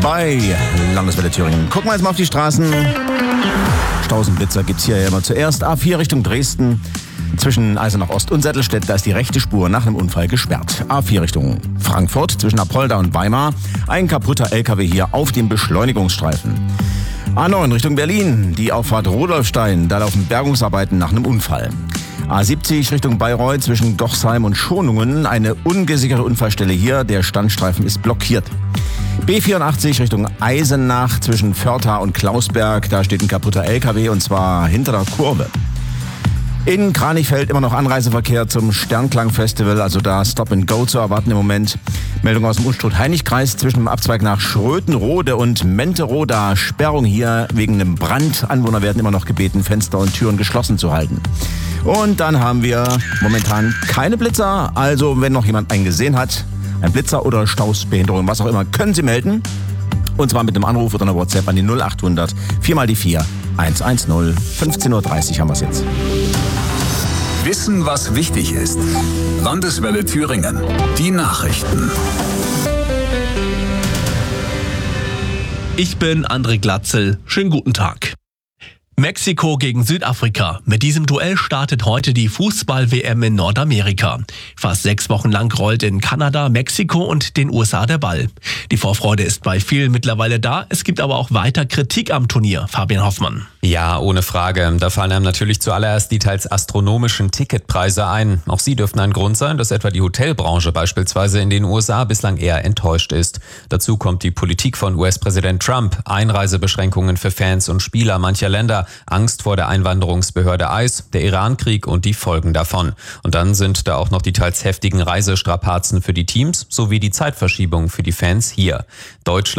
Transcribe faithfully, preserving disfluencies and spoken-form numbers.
bei Landeswelle Thüringen. Gucken wir jetzt mal auf die Straßen. Stausenblitzer gibt es hier ja immer zuerst. A vier Richtung Dresden. Zwischen Eisenach Ost und Sättelstedt, da ist die rechte Spur nach einem Unfall gesperrt. A vier Richtung Frankfurt, zwischen Apolda und Weimar. Ein kaputter L K W hier auf dem Beschleunigungsstreifen. A neun Richtung Berlin, die Auffahrt Rudolfstein, da laufen Bergungsarbeiten nach einem Unfall. A siebzig Richtung Bayreuth, zwischen Gochsheim und Schonungen, eine ungesicherte Unfallstelle hier, der Standstreifen ist blockiert. B vierundachtzig Richtung Eisenach, zwischen Förtha und Klausberg, da steht ein kaputter L K W und zwar hinter der Kurve. In Kranichfeld immer noch Anreiseverkehr zum Sternklang-Festival, also da Stop and Go zu erwarten im Moment. Meldung aus dem Unstrut-Heinig-Kreis zwischen dem Abzweig nach Schrötenrode und Menteroda. Sperrung hier wegen einem Brand. Anwohner werden immer noch gebeten, Fenster und Türen geschlossen zu halten. Und dann haben wir momentan keine Blitzer. Also wenn noch jemand einen gesehen hat, ein Blitzer oder Stausbehinderung, was auch immer, können Sie melden. Und zwar mit einem Anruf oder einer WhatsApp an die null achthundert vier mal die vier eins eins null. fünfzehn Uhr dreißig haben wir es jetzt. Wissen, was wichtig ist. Landeswelle Thüringen. Die Nachrichten. Ich bin André Glatzel. Schönen guten Tag. Mexiko gegen Südafrika. Mit diesem Duell startet heute die Fußball-W M in Nordamerika. Fast sechs Wochen lang rollt in Kanada, Mexiko und den U S A der Ball. Die Vorfreude ist bei vielen mittlerweile da. Es gibt aber auch weiter Kritik am Turnier. Fabian Hoffmann. Ja, ohne Frage. Da fallen einem natürlich zuallererst die teils astronomischen Ticketpreise ein. Auch sie dürften ein Grund sein, dass etwa die Hotelbranche beispielsweise in den U S A bislang eher enttäuscht ist. Dazu kommt die Politik von U S-Präsident Trump, Einreisebeschränkungen für Fans und Spieler mancher Länder, Angst vor der Einwanderungsbehörde I C E, der Irankrieg und die Folgen davon. Und dann sind da auch noch die teils heftigen Reisestrapazen für die Teams sowie die Zeitverschiebung für die Fans hier. Deutschland